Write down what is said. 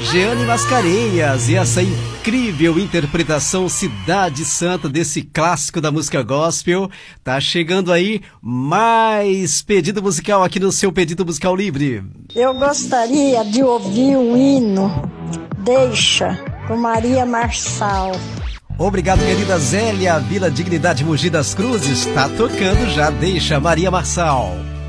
Jeane Mascarenhas e essa incrível interpretação Cidade Santa desse clássico da música gospel. Tá chegando aí mais pedido musical aqui no seu Pedido Musical Livre. Eu gostaria de ouvir o hino Deixa, com Maria Marçal. Obrigado, querida Zélia. Vila Dignidade, Mogi das Cruzes, tá tocando já Deixa, Maria Marçal.